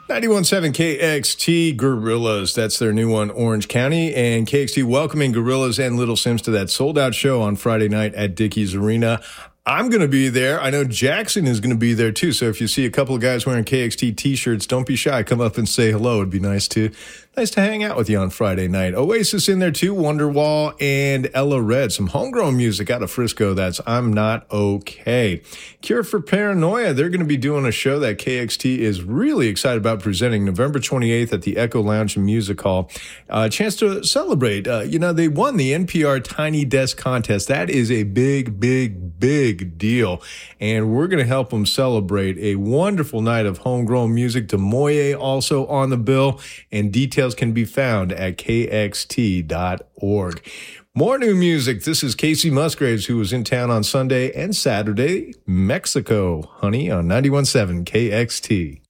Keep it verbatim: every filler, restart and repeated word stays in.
ninety-one point seven K X T Gorillas. That's their new one, Orange County. And K X T welcoming Gorillas and Little Sims to that sold-out show on Friday night at Dickies Arena. I'm going to be there. I know Jackson is going to be there, too. So if you see a couple of guys wearing K X T T-shirts, don't be shy. Come up and say hello. It'd be nice to nice to hang out with you on Friday night. Oasis in there, too. Wonderwall and Ella Red. Some homegrown music out of Frisco. That's I'm Not Okay. Cure for Paranoia. They're going to be doing a show that K X T is really excited about presenting November twenty-eighth at the Echo Lounge and Music Hall. A uh, chance to celebrate. Uh, you know, they won the N P R Tiny Desk Contest. That is a big, big, big deal. And we're going to help them celebrate a wonderful night of homegrown music. Demoye also on the bill. And details can be found at K X T dot org. More new music. This is Casey Musgraves, who was in town on Sunday and Saturday. Mexico, honey, on ninety-one point seven K X T.